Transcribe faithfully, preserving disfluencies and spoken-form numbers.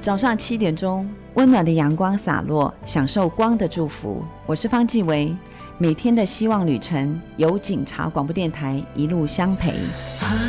早上七点钟，温暖的阳光洒落，享受光的祝福。我是方季薇，每天的希望旅程由警察广播电台一路相陪。